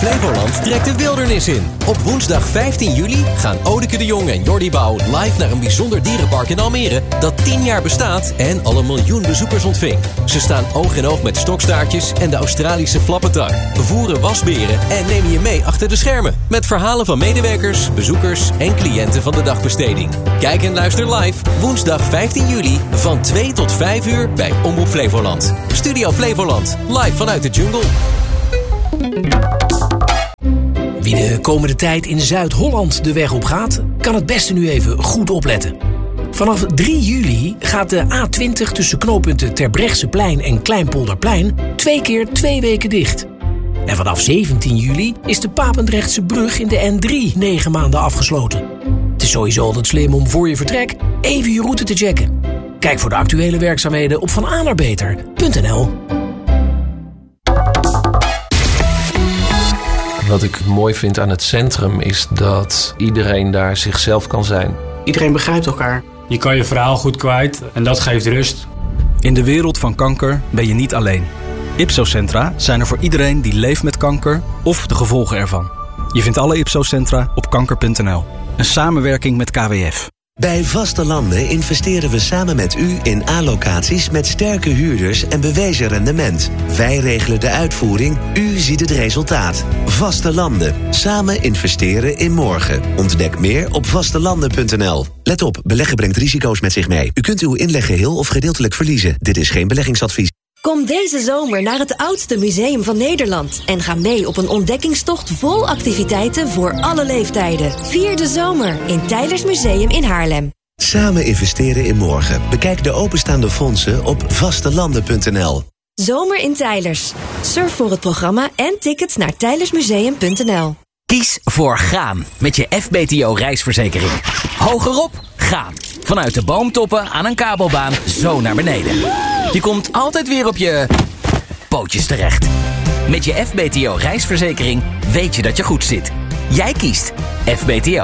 Flevoland trekt de wildernis in. Op woensdag 15 juli gaan Odeke de Jong en Jordi Bouw live naar een bijzonder dierenpark in Almere dat 10 jaar bestaat en al 1 miljoen bezoekers ontving. Ze staan oog in oog met stokstaartjes en de Australische flappetak, voeren wasberen en nemen je mee achter de schermen. Met verhalen van medewerkers, bezoekers en cliënten van de dagbesteding. Kijk en luister live woensdag 15 juli van 2 tot 5 uur bij Omroep Flevoland. Studio Flevoland, live vanuit de jungle. Wie de komende tijd in Zuid-Holland de weg op gaat, kan het beste nu even goed opletten. Vanaf 3 juli gaat de A20 tussen knooppunten Terbrechtseplein en Kleinpolderplein 2 keer 2 weken dicht. En vanaf 17 juli is de Papendrechtse brug in de N3 9 maanden afgesloten. Het is sowieso altijd slim om voor je vertrek even je route te checken. Kijk voor de actuele werkzaamheden op vananerbeter.nl. Wat ik mooi vind aan het centrum is dat iedereen daar zichzelf kan zijn. Iedereen begrijpt elkaar. Je kan je verhaal goed kwijt en dat geeft rust. In de wereld van kanker ben je niet alleen. Ipso-centra zijn er voor iedereen die leeft met kanker of de gevolgen ervan. Je vindt alle Ipso-centra op kanker.nl. Een samenwerking met KWF. Bij Vaste Landen investeren we samen met u in A-locaties met sterke huurders en bewezen rendement. Wij regelen de uitvoering, u ziet het resultaat. Vaste Landen. Samen investeren in morgen. Ontdek meer op vastelanden.nl. Let op, beleggen brengt risico's met zich mee. U kunt uw inleg geheel of gedeeltelijk verliezen. Dit is geen beleggingsadvies. Kom deze zomer naar het oudste museum van Nederland en ga mee op een ontdekkingstocht vol activiteiten voor alle leeftijden. Vier de zomer in Teylers Museum in Haarlem. Samen investeren in morgen. Bekijk de openstaande fondsen op vastelanden.nl. Zomer in Teylers. Surf voor het programma en tickets naar teylersmuseum.nl. Kies voor gaan met je FBTO reisverzekering. Hogerop, gaan. Vanuit de boomtoppen aan een kabelbaan zo naar beneden. Je komt altijd weer op je pootjes terecht. Met je FBTO reisverzekering weet je dat je goed zit. Jij kiest FBTO.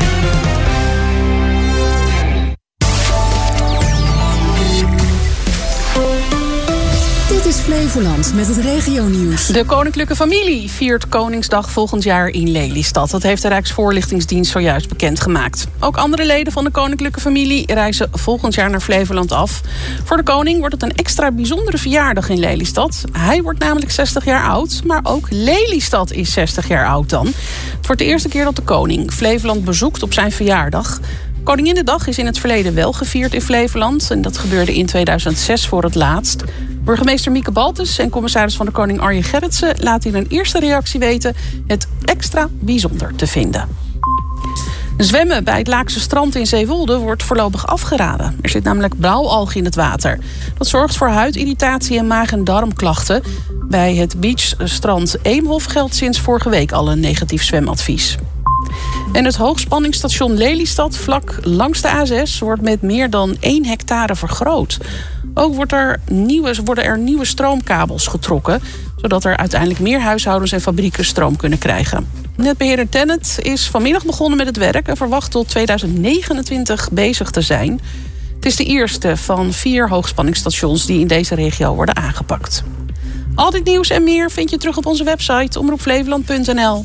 Dit is Flevoland met het regionieuws. De koninklijke familie viert Koningsdag volgend jaar in Lelystad. Dat heeft de Rijksvoorlichtingsdienst zojuist bekendgemaakt. Ook andere leden van de koninklijke familie reizen volgend jaar naar Flevoland af. Voor de koning wordt het een extra bijzondere verjaardag in Lelystad. Hij wordt namelijk 60 jaar oud, maar ook Lelystad is 60 jaar oud dan. Het wordt de eerste keer dat de koning Flevoland bezoekt op zijn verjaardag. Koninginnedag is in het verleden wel gevierd in Flevoland. En dat gebeurde in 2006 voor het laatst. Burgemeester Mieke Baltus en commissaris van de Koning Arjen Gerritsen laten in een eerste reactie weten het extra bijzonder te vinden. Zwemmen bij het Laakse strand in Zeewolde wordt voorlopig afgeraden. Er zit namelijk blauwalg in het water. Dat zorgt voor huidirritatie en maag- en darmklachten. Bij het beachstrand Eemhof geldt sinds vorige week al een negatief zwemadvies. En het hoogspanningsstation Lelystad vlak langs de A6 wordt met meer dan 1 hectare vergroot. Ook worden er nieuwe stroomkabels getrokken, zodat er uiteindelijk meer huishoudens en fabrieken stroom kunnen krijgen. Netbeheerder TenneT is vanmiddag begonnen met het werk en verwacht tot 2029 bezig te zijn. Het is de eerste van 4 hoogspanningsstations die in deze regio worden aangepakt. Al dit nieuws en meer vind je terug op onze website omroepflevoland.nl.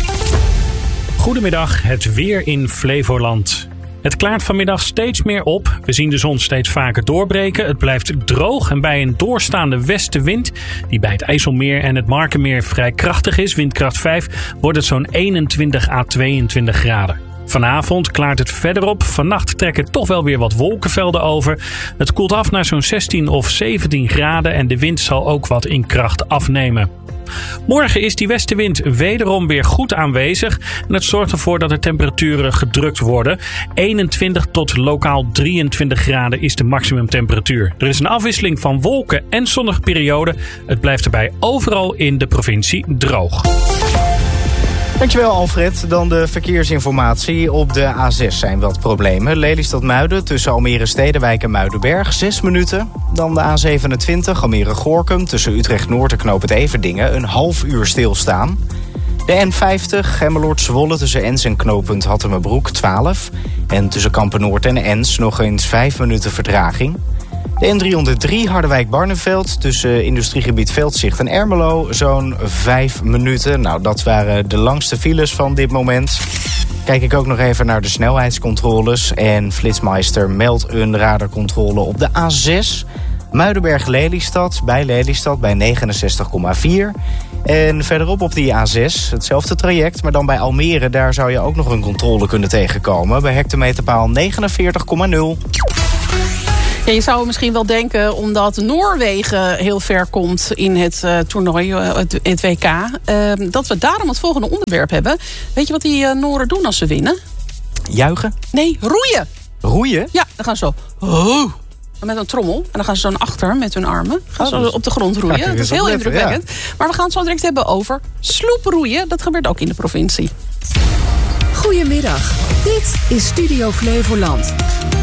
Goedemiddag, het weer in Flevoland. Het klaart vanmiddag steeds meer op. We zien de zon steeds vaker doorbreken. Het blijft droog en bij een doorstaande westenwind, die bij het IJsselmeer en het Markenmeer vrij krachtig is, windkracht 5, wordt het zo'n 21 à 22 graden. Vanavond klaart het verder op. Vannacht trekken toch wel weer wat wolkenvelden over. Het koelt af naar zo'n 16 of 17 graden en de wind zal ook wat in kracht afnemen. Morgen is die westenwind wederom weer goed aanwezig en het zorgt ervoor dat de temperaturen gedrukt worden. 21 tot lokaal 23 graden is de maximumtemperatuur. Er is een afwisseling van wolken en zonnige perioden. Het blijft erbij overal in de provincie droog. Dankjewel Alfred. Dan de verkeersinformatie. Op de A6 zijn wat problemen. Lelystad-Muiden tussen Almere Stedenwijk en Muidenberg 6 minuten. Dan de A27 Almere-Goorkum tussen Utrecht-Noord en Knoop het Everdingen een half uur stilstaan. De N50 Gemmeloord-Zwolle tussen Ens en knooppunt Hattemerbroek 12. En tussen Kampen-Noord en Ens nog eens 5 minuten vertraging. De N303 Harderwijk-Barneveld tussen industriegebied Veldzicht en Ermelo zo'n 5 minuten. Nou, dat waren de langste files van dit moment. Kijk ik ook nog even naar de snelheidscontroles. En Flitsmeister meldt een radarcontrole op de A6. Muidenberg-Lelystad bij Lelystad bij 69,4. En verderop op die A6, hetzelfde traject, maar dan bij Almere. Daar zou je ook nog een controle kunnen tegenkomen. Bij hectometerpaal 49,0. Ja, je zou misschien wel denken, omdat Noorwegen heel ver komt in het toernooi, het WK... dat we daarom het volgende onderwerp hebben. Weet je wat die Noren doen als ze winnen? Juichen? Nee, roeien. Roeien? Ja, dan gaan ze zo... met een trommel. En dan gaan ze zo naar achter met hun armen. Gaan ze op de grond roeien. Dat is heel indrukwekkend. Ja. Maar we gaan het zo direct hebben over sloeproeien. Dat gebeurt ook in de provincie. Goedemiddag. Dit is Studio Flevoland.